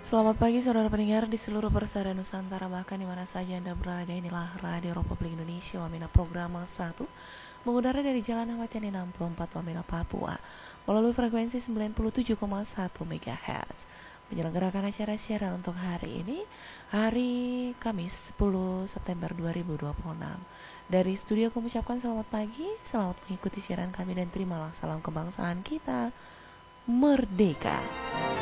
Selamat pagi saudara pendengar di seluruh persada Nusantara, bahkan di mana saja Anda berada. Inilah Radio Republik Indonesia Wamena Program 1 mengudara dari Jalan Ahmad Yani 64 Wamena Papua melalui frekuensi 97,1 MHz. Menyelenggarakan acara siaran untuk hari ini, hari Kamis 10 September 2026. Dari studio kami ucapkan selamat pagi, selamat mengikuti siaran kami dan terimalah salam kebangsaan kita, Merdeka.